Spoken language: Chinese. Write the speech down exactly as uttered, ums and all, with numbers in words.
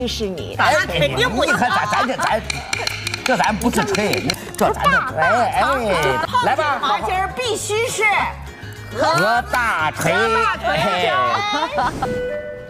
是你， 咱肯定不。 你看咱咱这咱，这咱不是吹，这咱这吹，哎，来吧， 麻筋儿必须是何大锤。 何大锤。